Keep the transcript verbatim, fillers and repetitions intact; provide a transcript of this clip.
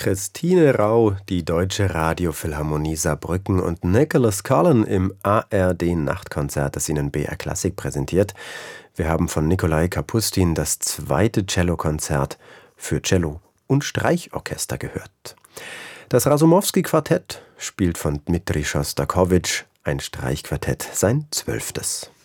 Christine Rau, die Deutsche Radiophilharmonie Saarbrücken und Nicholas Cullen im A R D-Nachtkonzert, das Ihnen B R Klassik präsentiert. Wir haben von Nikolai Kapustin das zweite Cellokonzert für Cello und Streichorchester gehört. Das Rasumowski-Quartett spielt von Dmitri Schostakowitsch, ein Streichquartett, sein zwölftes.